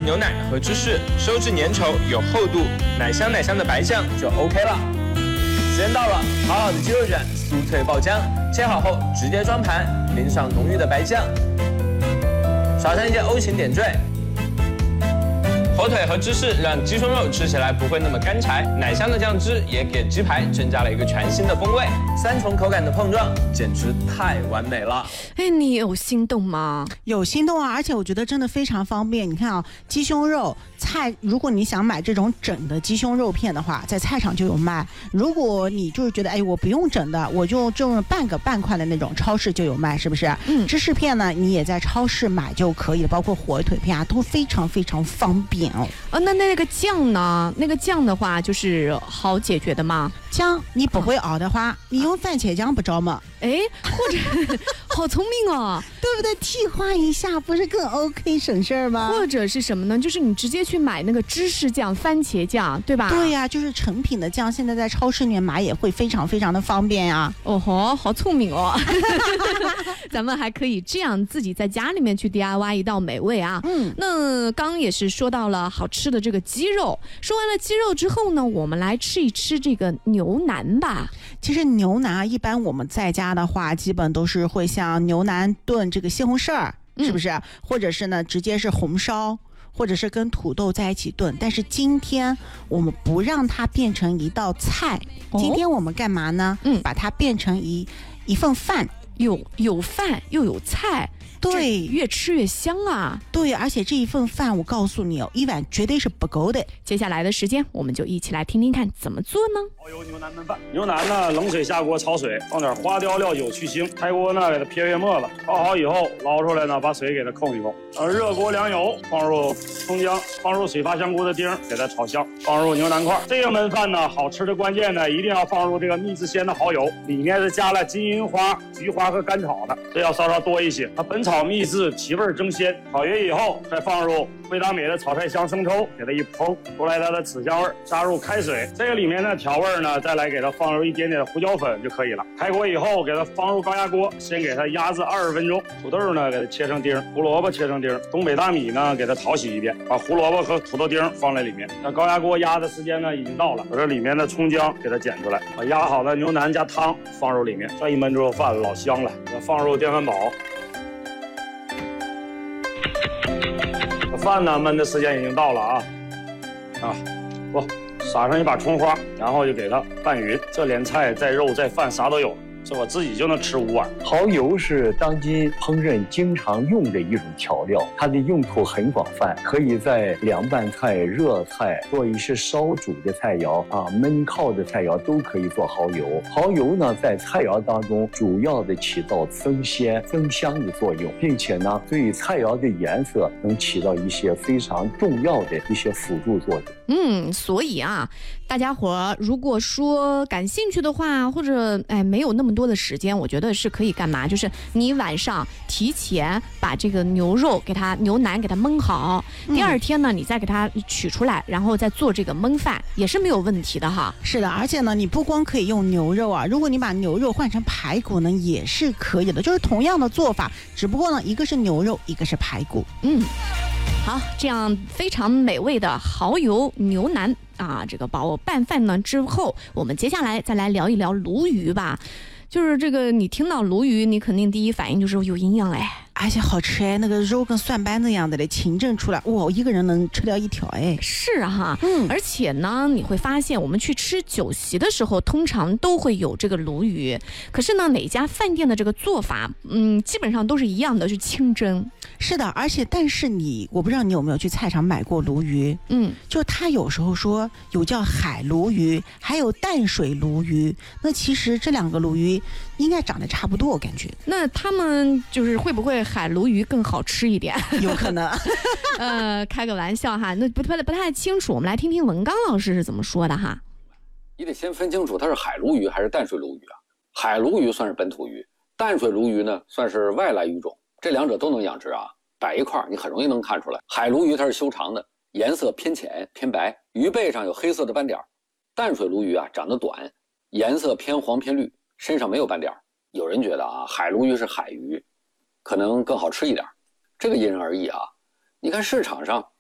牛奶和芝士，收至粘稠有厚度，奶香的白酱就 OK 了。时间到了，烤好的鸡肉卷酥脆爆浆，切好后直接装盘，淋上浓郁的白酱，撒上一些 O 型点缀。火腿和芝士让鸡胸肉吃起来不会那么干柴，奶香的酱汁也给鸡排增加了一个全新的风味，三重口感的碰撞简直太完美了。 哎，你有心动吗？ 有心动啊！而且我觉得真的非常方便。你看啊，鸡胸肉菜，如果你想买这种整的鸡胸肉片的话，在菜场就有卖。如果你就是觉得我不用整的，我就用半块的那种，超市就有卖，是不是？芝士片呢，你也在超市买就可以了，包括火腿片啊，都非常非常方便哦。 那个酱呢？那个酱的话，就是好解决的吗？ 姜你不会熬的话，你用番茄酱不着吗？ 哎，或者好聪明哦， 对不对？替换一下不是更 OK 省事儿吗？ 或者是什么呢？就是你直接去买那个芝士酱、番茄酱，对吧？ 对呀，就是成品的酱，现在在超市里面买也会非常非常的方便呀。 哦吼，好聪明哦！咱们还可以这样自己在家里面去 DIY 一道美味啊。那刚刚也是说到了好吃的这个鸡肉，说完了鸡肉之后呢，我们来吃一吃这个牛腩吧。 其实牛腩一般我们在家的话，基本都是会像牛腩炖这个西红柿儿，是不是？或者是呢，直接是红烧，或者是跟土豆在一起炖。但是今天我们不让它变成一道菜，今天我们干嘛呢？把它变成一份饭， 有饭又有菜。 对， 越吃越香啊！ 对，而且这一份饭，我告诉你哦，一碗绝对是不够的。 接下来的时间，我们就一起来听听看怎么做呢？ 蚝油牛腩焖饭，牛腩呢，冷水下锅焯水，放点花雕料酒去腥，开锅呢给它撇沫子，焯好以后捞出来呢，把水给它控一控。热锅凉油，放入葱姜，放入水发香菇的丁，给它炒香，放入牛腩块。这个焖饭呢，好吃的关键呢，一定要放入这个蜜制鲜的蚝油，里面是加了金银花、菊花和甘草的，这要稍多一些。它本草秘制，提味增鲜。炒匀以后，再放入味达美的炒菜香生抽，给它一烹出来它的紫香味，加入开水。这个里面呢调味呢，再来给它放入一点点胡椒粉就可以了。开锅以后，给它放入高压锅，先给它压制20分钟。土豆呢给它切成丁，胡萝卜切成丁，东北大米呢给它淘洗一遍，把胡萝卜和土豆丁放在里面。那高压锅压的时间呢已经到了，把这里面的葱姜给它剪出来，把压好的牛腩加汤放入里面，这一焖之后饭老香了。放入电饭煲。饭呢焖的时间已经到了啊，撒上一把葱花，然后就给它拌匀。这连菜带肉带饭啥都有，这我自己就能吃5碗。 蚝油是当今烹饪经常用的一种调料，它的用途很广泛，可以在凉拌菜、热菜做一些烧煮的菜肴焖烤的菜肴都可以做蚝油。蚝油呢，在菜肴当中主要的起到增鲜增香的作用，并且呢，对菜肴的颜色能起到一些非常重要的一些辅助作用。 所以啊，大家伙如果说感兴趣的话，或者没有那么多的时间，我觉得是可以干嘛？就是你晚上提前把这个牛腩给它焖好，第二天呢，你再给它取出来，然后再做这个焖饭，也是没有问题的哈。 是的，而且呢，你不光可以用牛肉啊，如果你把牛肉换成排骨呢，也是可以的，就是同样的做法，只不过呢，一个是牛肉，一个是排骨。 好，这样非常美味的蚝油牛腩这个拌饭呢之后，我们接下来再来聊一聊鲈鱼吧。就是这个，你听到鲈鱼，你肯定第一反应就是有营养而且好吃那个肉跟蒜瓣那样的清蒸出来，哇，我一个人能吃掉1条是哈，而且呢，你会发现我们去吃酒席的时候，通常都会有这个鲈鱼，可是呢，哪家饭店的这个做法，基本上都是一样的，是清蒸。 是的，但是我不知道你有没有去菜场买过鲈鱼，就他有时候说有叫海鲈鱼，还有淡水鲈鱼，那其实这2个鲈鱼应该长得差不多，我感觉。 那他们就是会不会海鲈鱼更好吃一点？ 有可能。 开个玩笑哈，那不太清楚，我们来听听文刚老师是怎么说的哈。 你得先分清楚它是海鲈鱼还是淡水鲈鱼啊。海鲈鱼算是本土鱼，淡水鲈鱼呢算是外来鱼种，这2者都能养殖啊。摆一块你很容易能看出来，海鲈鱼它是修长的，颜色偏浅偏白，鱼背上有黑色的斑点。淡水鲈鱼长得短，颜色偏黄偏绿，身上没有斑点。有人觉得海鲈鱼是海鱼，可能更好吃一点，这个因人而异啊。你看市场上